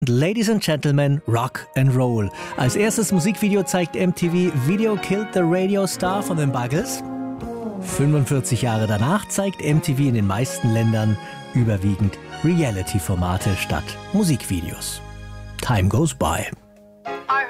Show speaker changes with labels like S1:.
S1: Ladies and Gentlemen, Rock and Roll. Als erstes Musikvideo zeigt MTV Video Killed the Radio Star von den Buggles. 45 Jahre danach zeigt MTV in den meisten Ländern überwiegend Reality-Formate statt Musikvideos. Time goes by.